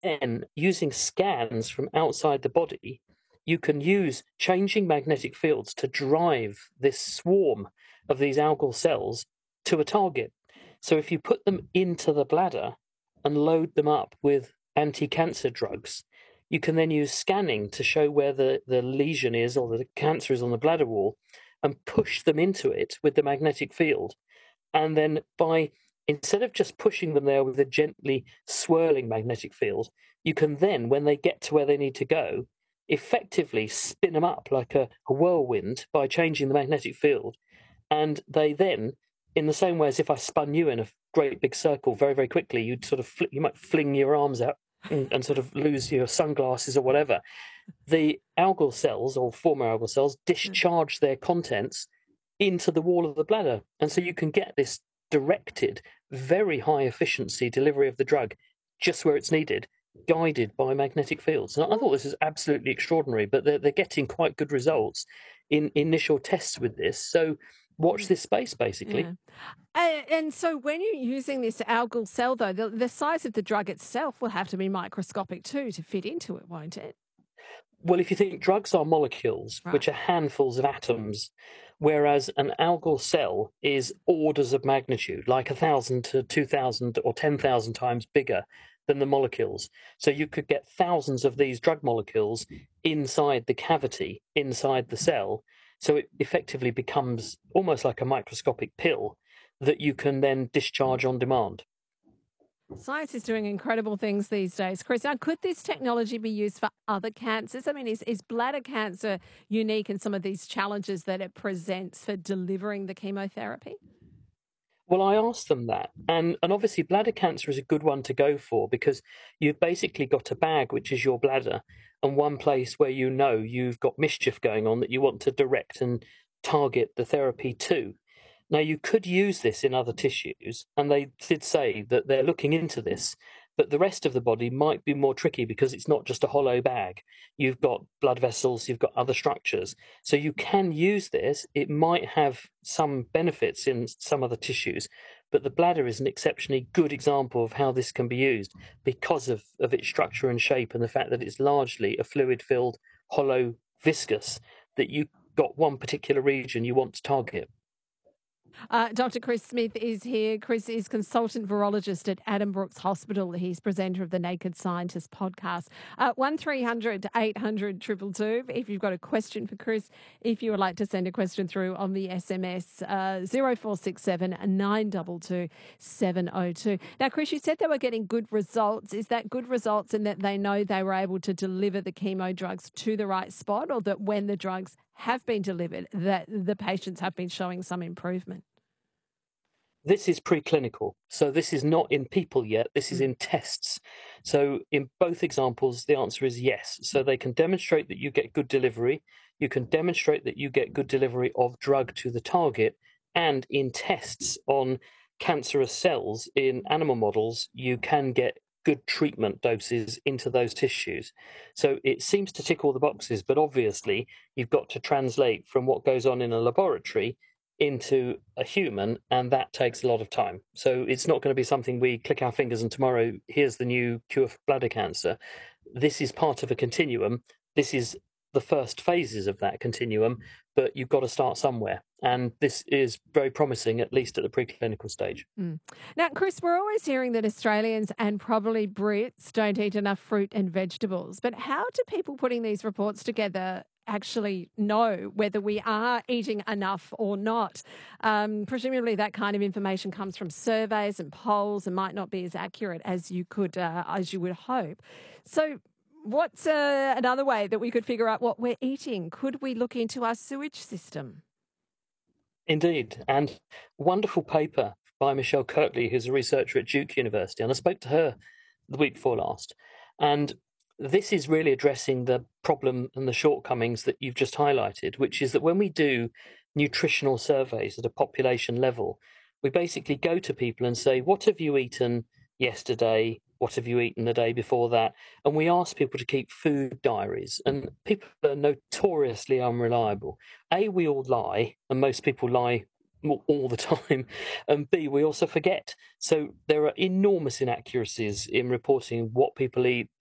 then, using scans from outside the body, you can use changing magnetic fields to drive this swarm of these algal cells to a target. So if you put them into the bladder and load them up with anti-cancer drugs, you can then use scanning to show where the lesion is or the cancer is on the bladder wall and push them into it with the magnetic field. And then instead of just pushing them there with a gently swirling magnetic field, you can then, when they get to where they need to go, effectively spin them up like a whirlwind by changing the magnetic field. And they then, in the same way as if I spun you in a great big circle very, very quickly, you might fling your arms out and sort of lose your sunglasses or whatever. The algal cells or former algal cells discharge their contents into the wall of the bladder. And so you can get this directed, very high efficiency delivery of the drug just where it's needed, guided by magnetic fields. And I thought this was absolutely extraordinary, but they're getting quite good results in initial tests with this. So watch this space, basically. Yeah. And so when you're using this algal cell, though, the size of the drug itself will have to be microscopic too to fit into it, won't it? Well, if you think drugs are molecules, which are handfuls of atoms, whereas an algal cell is orders of magnitude, like 1,000 to 2,000 or 10,000 times bigger than the molecules. So you could get thousands of these drug molecules inside the cavity, inside the cell. So it effectively becomes almost like a microscopic pill that you can then discharge on demand. Science is doing incredible things these days. Chris, now could this technology be used for other cancers? I mean, is bladder cancer unique in some of these challenges that it presents for delivering the chemotherapy? Well, I asked them that. And obviously, bladder cancer is a good one to go for because you've basically got a bag, which is your bladder, and one place where you know you've got mischief going on that you want to direct and target the therapy to. Now, you could use this in other tissues, and they did say that they're looking into this, but the rest of the body might be more tricky because it's not just a hollow bag. You've got blood vessels, you've got other structures. So you can use this. It might have some benefits in some other tissues, but the bladder is an exceptionally good example of how this can be used because of its structure and shape and the fact that it's largely a fluid-filled, hollow, viscous, that you've got one particular region you want to target. Dr. Chris Smith is here. Chris is consultant virologist at Addenbrooke's Hospital. He's presenter of the Naked Scientist podcast. 1300 800 222 if you've got a question for Chris. If you would like to send a question through on the SMS, 0467 922 702. Now, Chris, you said they were getting good results. Is that good results in that they know they were able to deliver the chemo drugs to the right spot, or that when the drugs have been delivered, that the patients have been showing some improvement? This is preclinical, so this is not in people yet, this is in tests. So in both examples, the answer is yes. So they can demonstrate that you get good delivery, you can demonstrate that you get good delivery of drug to the target, and in tests on cancerous cells in animal models, you can get good treatment doses into those tissues. So it seems to tick all the boxes, but obviously you've got to translate from what goes on in a laboratory into a human, and that takes a lot of time. So it's not going to be something we click our fingers and tomorrow, here's the new cure for bladder cancer. This is part of a continuum. This is the first phases of that continuum, but you've got to start somewhere. And this is very promising, at least at the preclinical stage. Now, Chris, we're always hearing that Australians and probably Brits don't eat enough fruit and vegetables. But how do people putting these reports together actually know whether we are eating enough or not? Presumably that kind of information comes from surveys and polls and might not be as accurate as you would hope. So what's another way that we could figure out what we're eating? Could we look into our sewage system? Indeed. And wonderful paper by Michelle Kirkley, who's a researcher at Duke University. And I spoke to her the week before last. And this is really addressing the problem and the shortcomings that you've just highlighted, which is that when we do nutritional surveys at a population level, we basically go to people and say, what have you eaten yesterday? What have you eaten the day before that? And we ask people to keep food diaries, and people are notoriously unreliable. We all lie, and most people lie all the time, and B, we also forget. So there are enormous inaccuracies in reporting what people eat,